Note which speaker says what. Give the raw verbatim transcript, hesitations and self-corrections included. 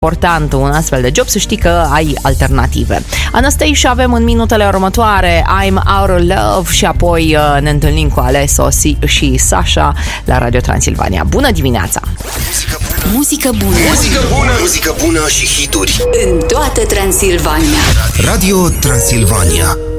Speaker 1: important un astfel de job să știi că ai alternative. Anastasia avem în minutele următoare I'm Out of Love și apoi ne întâlnim cu Alesso și Sasha la Radio Transilvania. Bună dimineața!
Speaker 2: Muzică bună!
Speaker 3: Muzică bună! Muzică bună și hituri
Speaker 2: în toată Transilvania.
Speaker 3: Radio Transilvania.